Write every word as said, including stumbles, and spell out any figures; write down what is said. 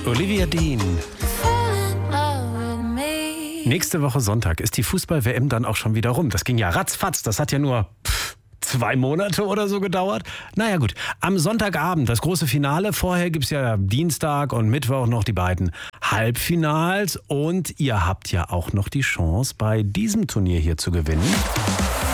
Olivia Dean. Nächste Woche Sonntag ist die Fußball-W M dann auch schon wieder rum. Das ging ja ratzfatz. Das hat ja nur pff, zwei Monate oder so gedauert. Naja gut, am Sonntagabend das große Finale. Vorher gibt es ja Dienstag und Mittwoch noch die beiden Halbfinals. Und ihr habt ja auch noch die Chance, bei diesem Turnier hier zu gewinnen.